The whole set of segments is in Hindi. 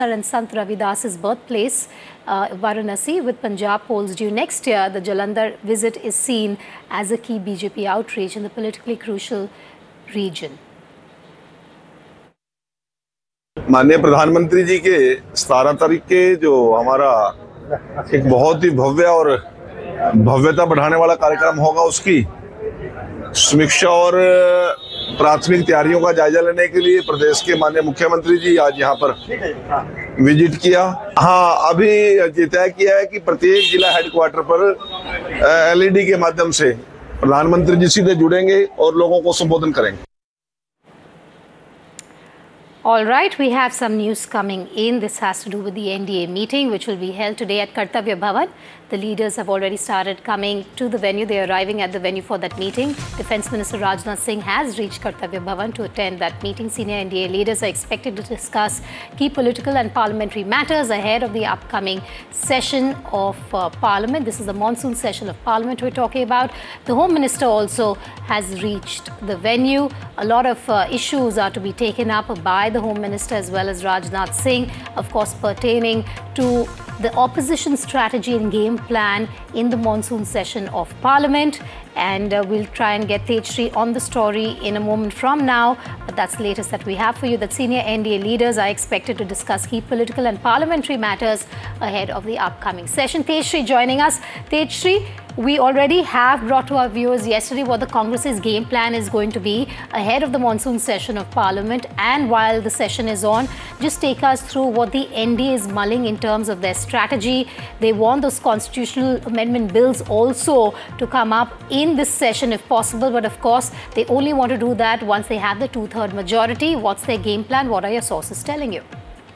and Sant Ravidas's birthplace, Varanasi, with Punjab polls due next year. The Jalandhar visit is seen as a key BJP outreach in the politically crucial region. माननीय प्रधानमंत्री जी के 17 तारीख के जो हमारा एक बहुत ही भव्य और भव्यता बढ़ाने वाला कार्यक्रम होगा, उसकी समीक्षा और प्राथमिक तैयारियों का जायजा लेने के लिए प्रदेश के माननीय मुख्यमंत्री जी आज यहाँ पर विजिट किया। हाँ, अभी ये तय किया है कि प्रत्येक जिला हेडक्वार्टर पर LED के माध्यम से प्रधानमंत्री जी सीधे जुड़ेंगे और लोगों को संबोधन करेंगे। All right, we have some news coming in. This has to do with the NDA meeting, which will be held today at Kartavya Bhavan. The leaders have already started coming to the venue. They are arriving at the venue for that meeting. Defence Minister Rajnath Singh has reached Kartavya Bhavan to attend that meeting. Senior NDA leaders are expected to discuss key political and parliamentary matters ahead of the upcoming session of Parliament. This is the monsoon session of Parliament we're talking about. The Home Minister also has reached the venue. A lot of issues are to be taken up by the Home Minister as well as Rajnath Singh, of course pertaining to the opposition strategy and game plan in the monsoon session of Parliament. And we'll try and get Tejshri on the story in a moment from now, but that's the latest that we have for you, that senior NDA leaders are expected to discuss key political and parliamentary matters ahead of the upcoming session. Tejshri joining us. Tejshri, we already have brought to our viewers yesterday what the Congress's game plan is going to be ahead of the monsoon session of Parliament, and while the session is on, just take us through what the NDA is mulling in terms of their strategy. They want those constitutional amendment bills also to come up in this session if possible, but of course they only want to do that once they have the 2/3 majority. What's their game plan? What are your sources telling you?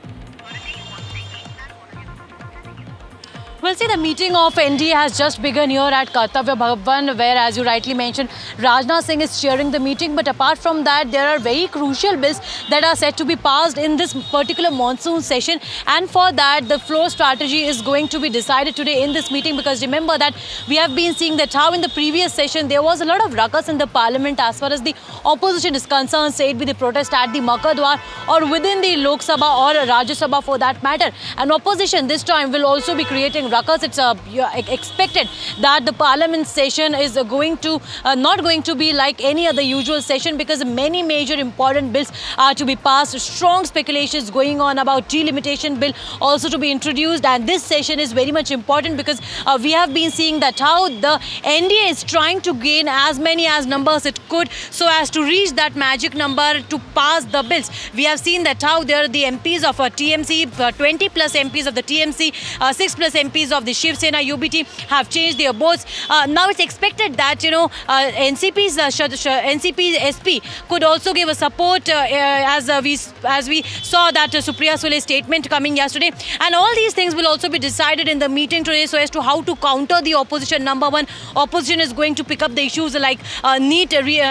Well, see, the meeting of NDA has just begun here at Kartavya Bhavan, where, as you rightly mentioned, Rajnath Singh is chairing the meeting. But apart from that, there are very crucial bills that are set to be passed in this particular monsoon session. And for that, the floor strategy is going to be decided today in this meeting. Because remember that we have been seeing that how in the previous session, there was a lot of ruckus in the Parliament as far as the opposition is concerned, say it be the protest at the Makadwar or within the Lok Sabha or Rajya Sabha for that matter. And opposition this time will also be creating ruckus. It's expected that the Parliament session is going to not going to be like any other usual session, because many major important bills are to be passed. Strong speculations going on about delimitation bill also to be introduced, and this session is very much important because we have been seeing that how the NDA is trying to gain as many as numbers it could so as to reach that magic number to pass the bills. We have seen that how there are the MPs of TMC, 20 plus MPs of the TMC, 6 plus MPs of the Shiv Sena UBT have changed their votes. Now it's expected that NCP's NCP SP could also give a support as we saw that Supriya Sule's statement coming yesterday, and all these things will also be decided in the meeting today so as to how to counter the opposition. Number one, opposition is going to pick up the issues like NEET,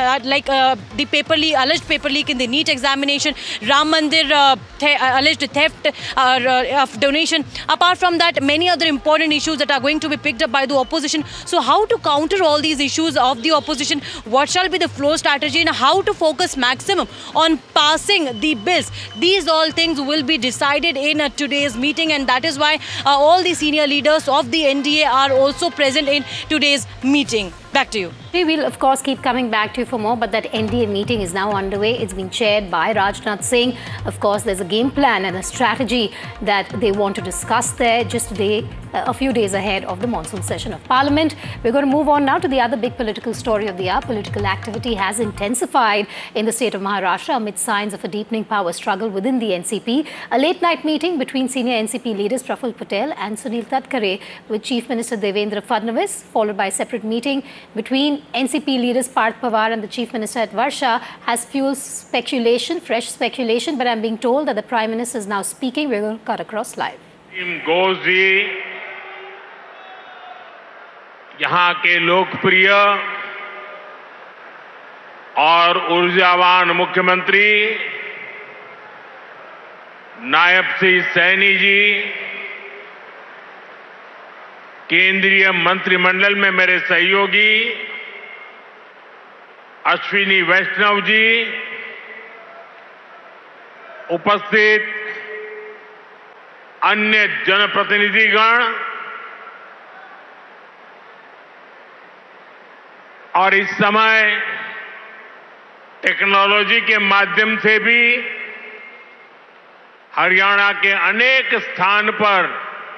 the alleged paper leak in the NEET examination, Ram Mandir alleged theft of donation. Apart from that, many other important issues that are going to be picked up by the opposition. So how to counter all these issues of the opposition, what shall be the flow strategy, and how to focus maximum on passing the bills. These all things will be decided in today's meeting, and that is why all the senior leaders of the NDA are also present in today's meeting. Back to you. We will, of course, keep coming back to you for more, but that NDA meeting is now underway. It's been chaired by Rajnath Singh. Of course, there's a game plan and a strategy that they want to discuss there just today, a few days ahead of the monsoon session of Parliament. We're going to move on now to the other big political story of the hour. Political activity has intensified in the state of Maharashtra amid signs of a deepening power struggle within the NCP. A late-night meeting between senior NCP leaders Praful Patel and Sunil Tatkare with Chief Minister Devendra Fadnavis, followed by a separate meeting between NCP leaders Parth Pawar and the Chief Minister at Varsha, has fueled speculation, fresh speculation, but I'm being told that the Prime Minister is now speaking. We're going to cut across live. Ghosh जी यहाँ के लोकप्रिय और ऊर्जावान मुख्यमंत्री नायब सिंह सैनी जी, केंद्रीय मंत्रिमंडल में मेरे सहयोगी अश्विनी वैष्णव जी, उपस्थित अन्य जनप्रतिनिधिगण और इस समय टेक्नोलॉजी के माध्यम से भी हरियाणा के अनेक स्थान पर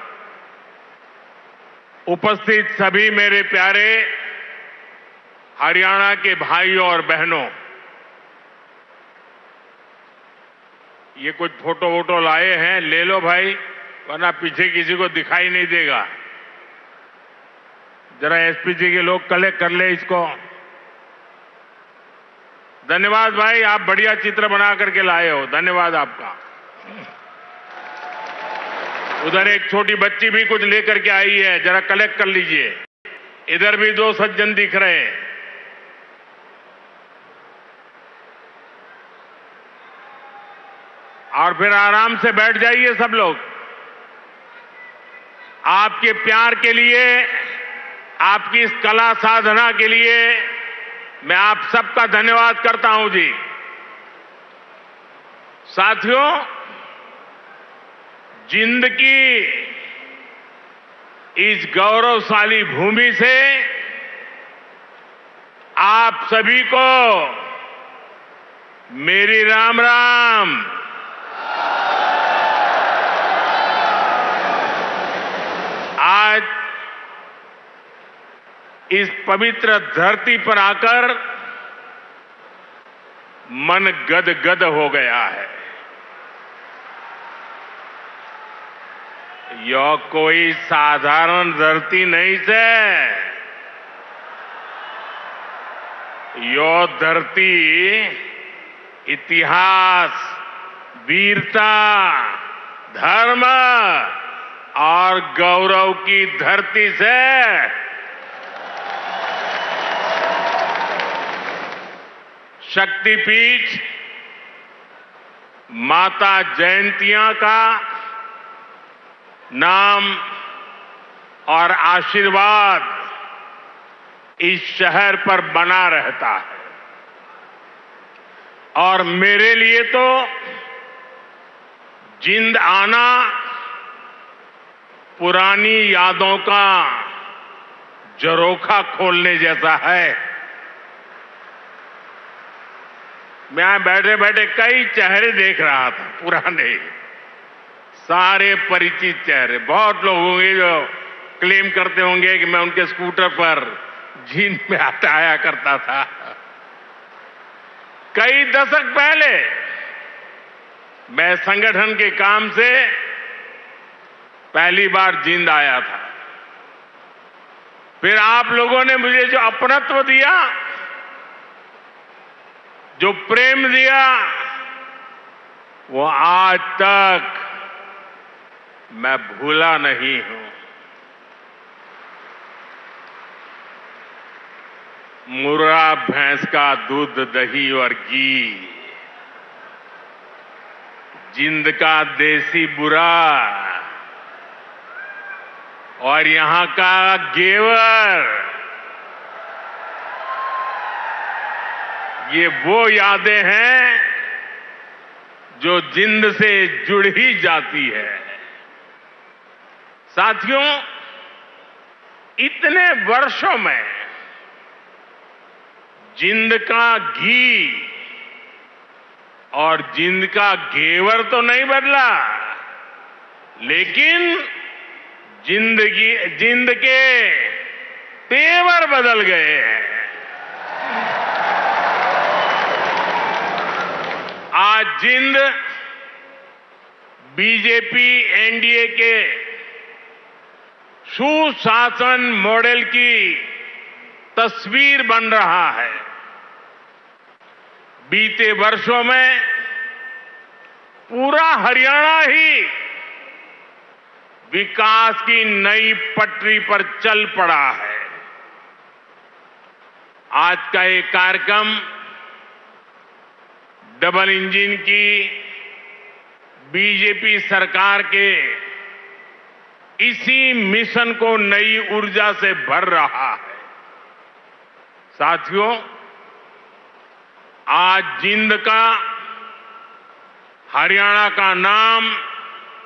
उपस्थित सभी मेरे प्यारे हरियाणा के भाइयों और बहनों, ये कुछ फोटो वोटो लाए हैं, ले लो भाई, वरना पीछे किसी को दिखाई नहीं देगा। जरा एसपी जी के लोग कलेक्ट कर ले इसको। धन्यवाद भाई, आप बढ़िया चित्र बना करके लाए हो, धन्यवाद आपका। उधर एक छोटी बच्ची भी कुछ लेकर के आई है, जरा कलेक्ट कर लीजिए। इधर भी दो सज्जन दिख रहे हैं। और फिर आराम से बैठ जाइए सब लोग। आपके प्यार के लिए, आपकी इस कला साधना के लिए मैं आप सबका धन्यवाद करता हूं जी। साथियों, जिंद की इस गौरवशाली भूमि से आप सभी को मेरी राम राम। आज इस पवित्र धरती पर आकर मन गदगद हो गया है। यह कोई साधारण धरती नहीं से, यह धरती इतिहास, वीरता, धर्म और गौरव की धरती से शक्तिपीठ माता जयंतिया का नाम और आशीर्वाद इस शहर पर बना रहता है। और मेरे लिए तो जिंद आना पुरानी यादों का झरोखा खोलने जैसा है। मैं बैठे बैठे कई चेहरे देख रहा था, पुराने, सारे परिचित चेहरे। बहुत लोग होंगे जो क्लेम करते होंगे कि मैं उनके स्कूटर पर जींद में आया करता था। कई दशक पहले मैं संगठन के काम से पहली बार जींद आया था। फिर आप लोगों ने मुझे जो अपनत्व दिया, जो प्रेम दिया, वो आज तक मैं भूला नहीं हूं। मुर्रा भैंस का दूध, दही और घी, जिंद का देसी बुरा और यहां का घेवर, ये वो यादें हैं जो जिंद से जुड़ ही जाती है। साथियों, इतने वर्षों में जिंद का घी और जिंद का घेवर तो नहीं बदला, लेकिन जिंद के तेवर बदल गए हैं। आज जिंद बीजेपी एनडीए के सुशासन मॉडल की तस्वीर बन रहा है। बीते वर्षों में पूरा हरियाणा ही विकास की नई पटरी पर चल पड़ा है। आज का ये कार्यक्रम डबल इंजन की बीजेपी सरकार के इसी मिशन को नई ऊर्जा से भर रहा है। साथियों, आज जिंद का, हरियाणा का नाम